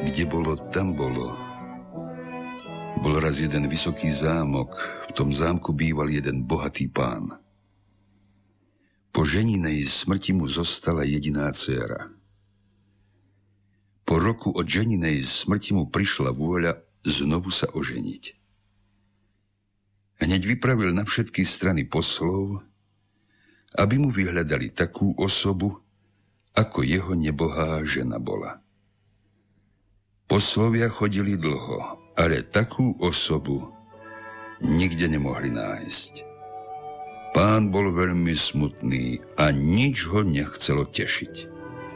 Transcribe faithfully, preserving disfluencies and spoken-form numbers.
Kde bolo, tam bolo. Bol raz jeden vysoký zámok, v tom zámku býval jeden bohatý pán. Po ženinej smrti mu zostala jediná dcéra. Po roku od ženinej smrti mu prišla vôľa znovu sa oženiť. Hneď vypravil na všetky strany poslov, aby mu vyhľadali takú osobu, ako jeho nebohá žena bola. Poslovia chodili dlho, ale takú osobu nikde nemohli nájsť. Pán bol veľmi smutný a nič ho nechcelo tešiť.